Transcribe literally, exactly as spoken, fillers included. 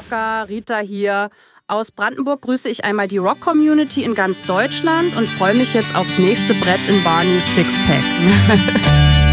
Rocker, Rita hier. Aus Brandenburg grüße ich einmal die Rock-Community in ganz Deutschland und freue mich jetzt aufs nächste Brett in Barneys Sixpack.